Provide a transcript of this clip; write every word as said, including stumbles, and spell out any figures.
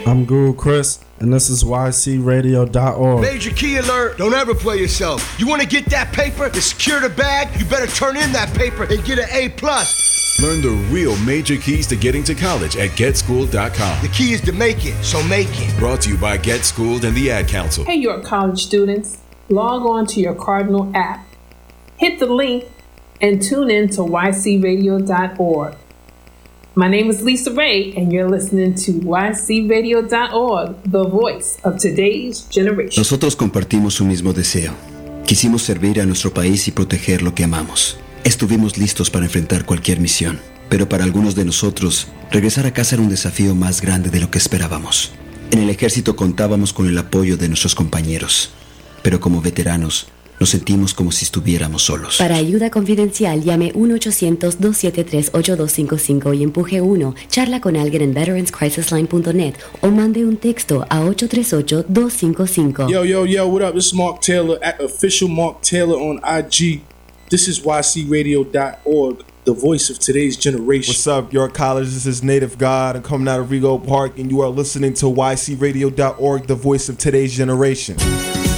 I'm Guru Chris, and this is Y C radio dot org. Major key alert, don't ever play yourself. You want to get that paper to secure the bag, you better turn in that paper and get an A plus. Learn the real major keys to getting to college at get schooled dot com. The key is to make it, so make it. Brought to you by Get Schooled and the Ad Council. Hey, York College students, log on to your Cardinal app. Hit the link and tune in to Y C radio dot org. My name is Lisa Ray, and you're listening to Y C radio dot org, the voice of today's generation. Nosotros compartimos un mismo deseo. Quisimos servir a nuestro país y proteger lo que amamos. Estuvimos listos para enfrentar cualquier misión, pero para algunos de nosotros, regresar a casa era un desafío más grande de lo que esperábamos. En el ejército contábamos con el apoyo de nuestros compañeros, pero como veteranos, nos sentimos como si estuviéramos solos. Para ayuda confidencial, llame uno ochocientos, dos siete tres, ocho dos cinco cinco y empuje uno. Charla con alguien en veterans crisis line punto net o mande un texto a ocho tres ocho, dos cinco cinco. Yo, yo, yo, what up? This is Mark Taylor, at official Mark Taylor on I G. This is Y C radio dot org, the voice of today's generation. What's up, York College? This is Native God. I'm coming out of Rego Park, and you are listening to Y C radio dot org, the voice of today's generation.